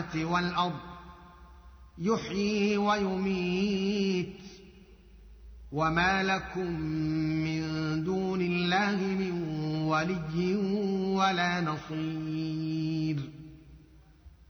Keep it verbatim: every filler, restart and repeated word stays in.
السماوات والأرض يحيي ويميت وما لكم من دون الله من ولي ولا نصير